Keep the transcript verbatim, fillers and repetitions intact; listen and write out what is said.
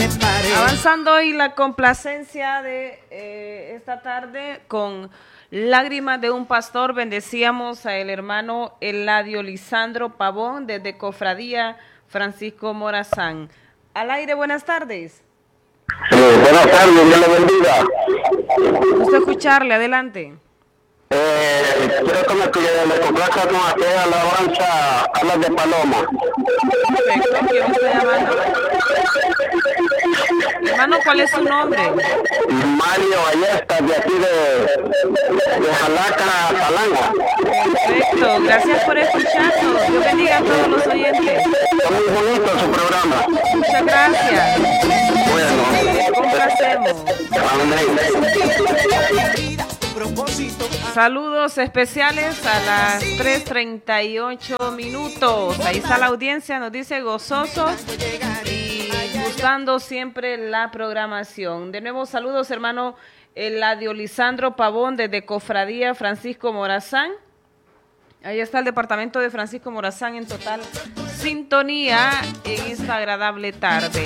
Avanzando hoy la complacencia de eh, esta tarde con Lágrimas de un Pastor, bendecíamos a el hermano Eladio Lisandro Pavón desde Cofradía Francisco Morazán. Al aire, buenas tardes. Sí, buenas tardes, Dios le bendiga. Gusto escucharle, adelante. Eh, quiero que me, que me complazca con aquella alabanza Alas de Paloma. Perfecto, ¿quién me está llamando? Hermano, ¿cuál es su nombre? Mario Ballestas, de aquí de, de Jalaca, Palangua. Perfecto, gracias por escucharnos. Dios bendiga a todos los oyentes. Está muy bonito su programa. Muchas gracias. Bueno. Les complacemos. Amén. Saludos especiales a las tres treinta y ocho minutos. Ahí está la audiencia, nos dice gozosos y gustando siempre la programación. De nuevo, saludos, hermano Eladio Lisandro Pavón desde Cofradía Francisco Morazán. Ahí está el departamento de Francisco Morazán en total sintonía en esta agradable tarde.